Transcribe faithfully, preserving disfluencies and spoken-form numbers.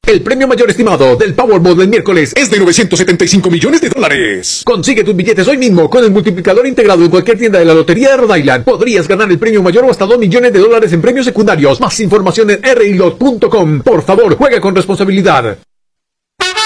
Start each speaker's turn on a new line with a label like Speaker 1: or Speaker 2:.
Speaker 1: El premio mayor estimado del Powerball del miércoles es de novecientos setenta y cinco millones de dólares. Consigue tus billetes hoy mismo con el multiplicador integrado en cualquier tienda de la Lotería de Rhode Island. Podrías ganar el premio mayor o hasta dos millones de dólares en premios secundarios. Más información en r i lot punto com. Por favor, juega con responsabilidad.